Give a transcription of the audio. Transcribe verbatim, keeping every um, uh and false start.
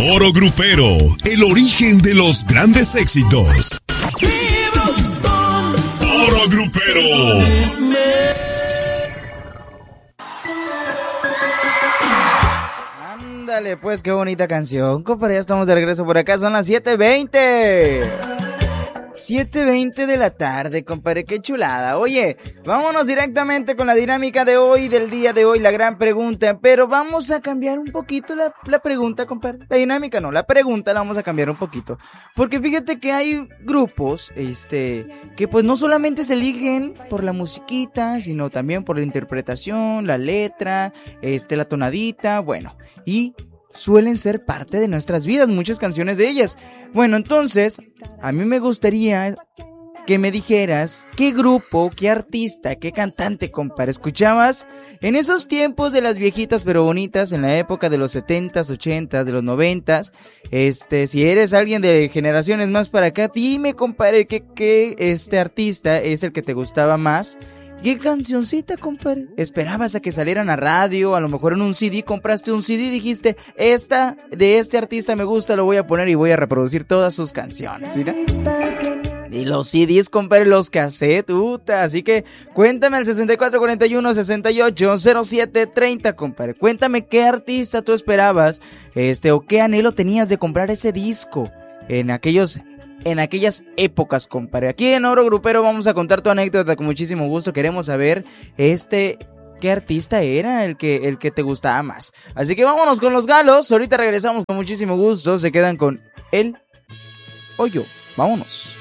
Oro Grupero, el origen de los grandes éxitos. Oro Grupero. Ándale, pues qué bonita canción, compadre. Ya estamos de regreso por acá, son las siete veinte. siete veinte de la tarde, compadre, qué chulada. Oye, vámonos directamente con la dinámica de hoy, del día de hoy, la gran pregunta. Pero vamos a cambiar un poquito la, la pregunta, compadre. La dinámica no, la pregunta la vamos a cambiar un poquito. Porque fíjate que hay grupos, este, que pues no solamente se eligen por la musiquita, sino también por la interpretación, la letra, este, la tonadita, bueno, y suelen ser parte de nuestras vidas, muchas canciones de ellas. Bueno, entonces, a mí me gustaría que me dijeras qué grupo, qué artista, qué cantante, compadre, escuchabas en esos tiempos de las viejitas pero bonitas, en la época de los setentas, ochentas, de los noventas. Este, si eres alguien de generaciones más para acá, dime, compadre, qué, qué este artista es el que te gustaba más. ¿Qué cancioncita, compadre? ¿Esperabas a que salieran a radio? A lo mejor en un C D, compraste un C D y dijiste, esta, de este artista me gusta, lo voy a poner y voy a reproducir todas sus canciones, ¿mira? Y los C Ds, compadre, los cassettes, uta. Así que cuéntame al sesenta y cuatro cuarenta y uno sesenta y ocho cero siete treinta, compadre. Cuéntame qué artista tú esperabas, este, o qué anhelo tenías de comprar ese disco en aquellos... en aquellas épocas, compadre. Aquí en Oro Grupero vamos a contar tu anécdota con muchísimo gusto. Queremos saber, este, qué artista era el que, el que te gustaba más. Así que vámonos con los galos. Ahorita regresamos con muchísimo gusto. Se quedan con él o yo. Vámonos.